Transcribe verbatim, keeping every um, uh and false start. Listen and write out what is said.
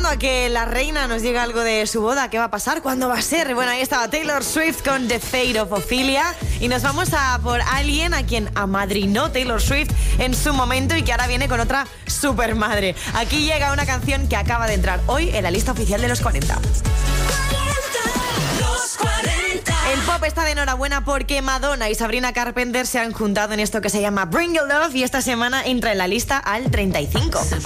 a que la reina nos diga algo de su boda. ¿Qué va a pasar? ¿Cuándo va a ser? Bueno, ahí estaba Taylor Swift con The Fate of Ophelia. Y nos vamos a por alguien a quien amadrinó Taylor Swift en su momento y que ahora viene con otra supermadre. Aquí llega una canción que acaba de entrar hoy en la lista oficial de los cuarenta. El pop está de enhorabuena porque Madonna y Sabrina Carpenter se han juntado en esto que se llama Bring Your Love y esta semana entra en la lista al treinta y cinco.